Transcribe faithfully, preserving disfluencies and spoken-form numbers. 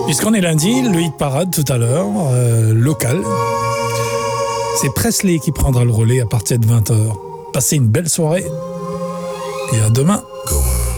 Puisqu'on est lundi, le hit parade tout à l'heure, euh, local. C'est Presley qui prendra le relais à partir de vingt heures. Passez une belle soirée et à demain.